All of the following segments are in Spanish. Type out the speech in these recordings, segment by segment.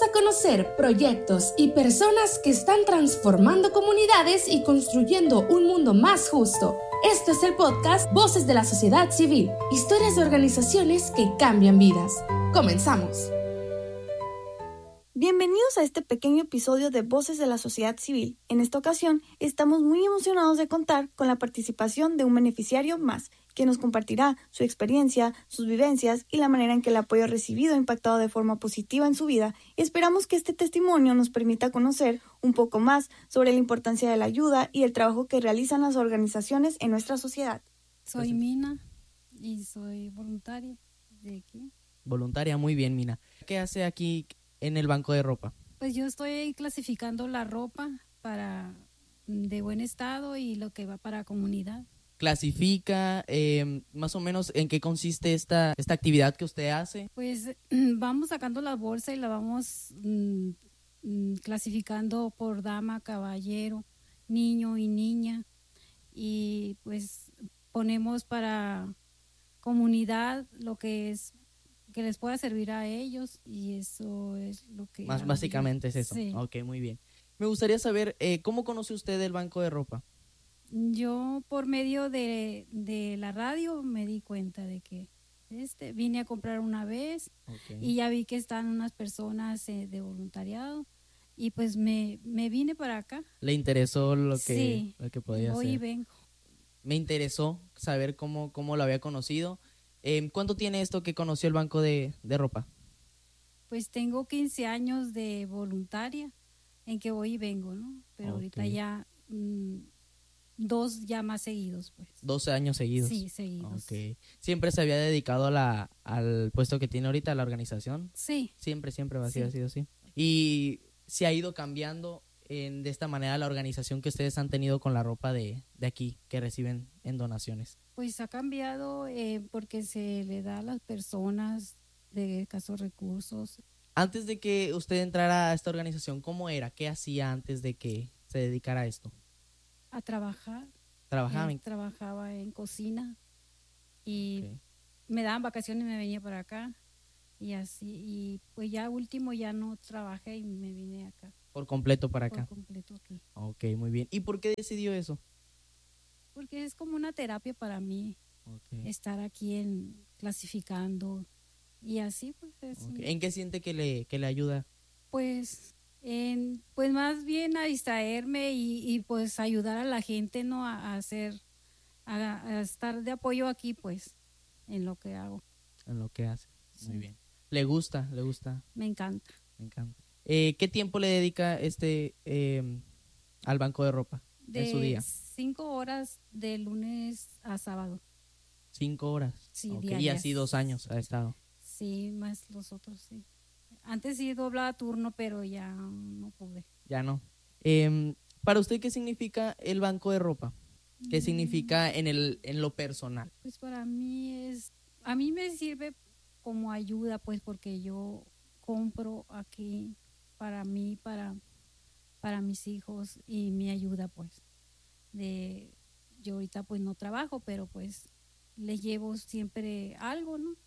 a conocer proyectos y personas que están transformando comunidades y construyendo un mundo más justo. Este es el podcast Voces de la Sociedad Civil, historias de organizaciones que cambian vidas. Comenzamos. Bienvenidos a este pequeño episodio de Voces de la Sociedad Civil. En esta ocasión, estamos muy emocionados de contar con la participación de un beneficiario más, que nos compartirá su experiencia, sus vivencias y la manera en que el apoyo recibido ha impactado de forma positiva en su vida. Esperamos que este testimonio nos permita conocer un poco más sobre la importancia de la ayuda y el trabajo que realizan las organizaciones en nuestra sociedad. Soy Mina y soy voluntaria de aquí. Voluntaria, muy bien, Mina. ¿Qué hace aquí en el banco de ropa? Pues yo estoy clasificando la ropa de buen estado y lo que va para comunidad. Clasifica, más o menos, ¿en qué consiste esta actividad que usted hace? Pues vamos sacando la bolsa y la vamos clasificando por dama, caballero, niño y niña. Y pues ponemos para comunidad lo que es que les pueda servir a ellos, y eso es lo que... Más básicamente es eso. Sí. Ok, muy bien. Me gustaría saber, ¿cómo conoce usted el banco de ropa? Yo por medio de la radio me di cuenta de que vine a comprar una vez. Okay. Y ya vi que están unas personas de voluntariado y pues me vine para acá. ¿Le interesó lo que podía voy hacer? Y vengo. Me interesó saber cómo lo había conocido. ¿Cuánto tiene esto que conoció el banco de ropa? Pues tengo 15 años de voluntaria en que voy y vengo, ¿no? Pero ahorita ya 2 ya más seguidos, pues. 12 años seguidos. Sí, seguidos. Okay. ¿Siempre se había dedicado al puesto que tiene ahorita, a la organización? Sí. Siempre ha sido así. ¿Y se ha ido cambiando de esta manera la organización que ustedes han tenido con la ropa de aquí, que reciben en donaciones? Pues ha cambiado porque se le da a las personas de escasos recursos. Antes de que usted entrara a esta organización, ¿cómo era? ¿Qué hacía antes de que se dedicara a esto? A trabajar. Trabajaba en cocina y Okay. Me daban vacaciones y me venía para acá y así, y pues ya último ya no trabajé y me vine acá. Por completo para acá. Por completo aquí. Ok, muy bien. ¿Y por qué decidió eso? Porque es como una terapia para mí. Okay. Estar aquí clasificando y así pues es. Okay. ¿En qué siente que le ayuda? Pues pues más bien a distraerme y pues ayudar a la gente, ¿no? A estar de apoyo aquí, pues, en lo que hago. En lo que hace. Sí. Muy bien. ¿Le gusta? Me encanta. Me encanta. ¿Qué tiempo le dedica al banco de ropa en su día? 5 horas de lunes a sábado. 5 horas. Sí, Okay. diarias. Y así 2 años ha estado. Sí, más los otros, sí. Antes sí doblaba turno, pero ya no pude. Ya no. ¿Para usted qué significa el banco de ropa? ¿Qué significa en lo personal? Pues para mí a mí me sirve como ayuda, pues, porque yo compro aquí para mí, para mis hijos, y mi ayuda, pues, yo ahorita pues no trabajo, pero pues les llevo siempre algo, ¿no?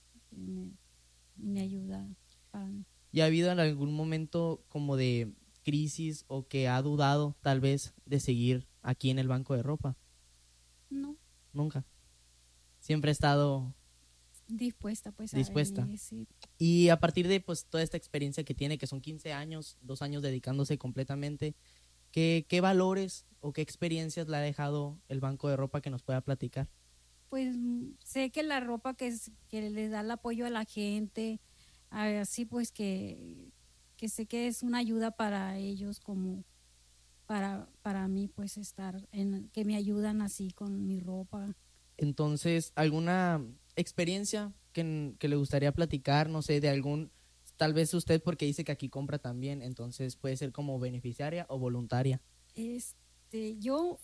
Me ayuda para mí. ¿Y ha habido en algún momento como de crisis o que ha dudado tal vez de seguir aquí en el banco de ropa? No. Nunca. Siempre ha estado Dispuesta, pues. dispuesta. Sí. Y a partir de pues toda esta experiencia que tiene, que son 15 años, 2 años dedicándose completamente, ¿qué valores o qué experiencias le ha dejado el banco de ropa que nos pueda platicar? Pues sé que la ropa que les da el apoyo a la gente, así pues que sé que es una ayuda para ellos, como para mí, pues que me ayudan así con mi ropa. Entonces, ¿alguna experiencia que le gustaría platicar? No sé, tal vez usted, porque dice que aquí compra también, entonces puede ser como beneficiaria o voluntaria. Yo,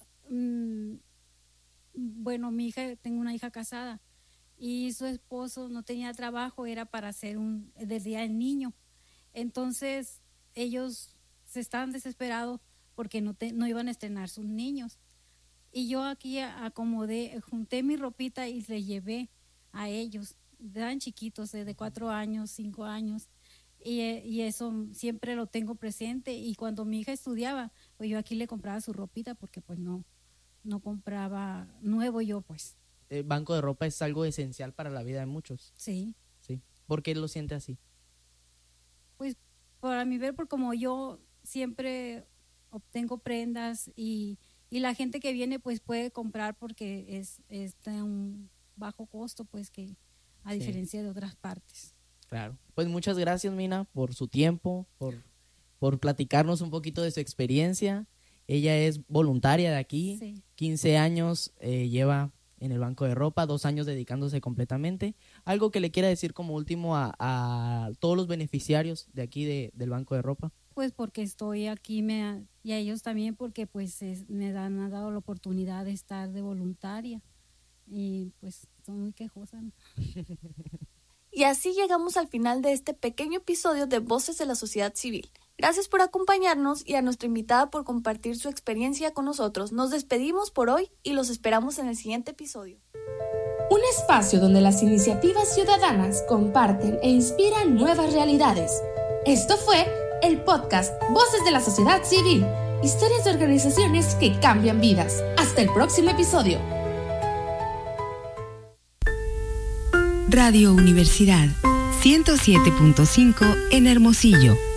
bueno, tengo una hija casada y su esposo no tenía trabajo, era para hacer del Día del Niño. Entonces, ellos se estaban desesperados porque no iban a estrenar sus niños. Y yo aquí junté mi ropita y le llevé a ellos. Eran chiquitos, de 4 años, 5 años. y eso siempre lo tengo presente. Y cuando mi hija estudiaba, pues yo aquí le compraba su ropita porque pues no compraba nuevo yo, pues. El banco de ropa es algo esencial para la vida de muchos. Sí. Sí. ¿Por qué lo siente así? Pues para mi ver, porque como yo siempre obtengo prendas y la gente que viene pues puede comprar porque está a un bajo costo, pues, que a diferencia de otras partes. Claro. Pues muchas gracias, Mina, por su tiempo, por platicarnos un poquito de su experiencia. Ella es voluntaria de aquí, Sí. 15 años lleva en el banco de ropa, 2 años dedicándose completamente. Algo que le quiera decir como último a todos los beneficiarios de aquí del banco de ropa. Pues porque estoy aquí y a ellos también porque pues me han dado la oportunidad de estar de voluntaria y pues estoy muy quejosa, ¿no? Y así llegamos al final de este pequeño episodio de Voces de la Sociedad Civil. Gracias por acompañarnos y a nuestra invitada por compartir su experiencia con nosotros. Nos despedimos por hoy y los esperamos en el siguiente episodio. Un espacio donde las iniciativas ciudadanas comparten e inspiran nuevas realidades. Esto fue el podcast Voces de la Sociedad Civil, historias de organizaciones que cambian vidas. Hasta el próximo episodio. Radio Universidad 107.5 en Hermosillo.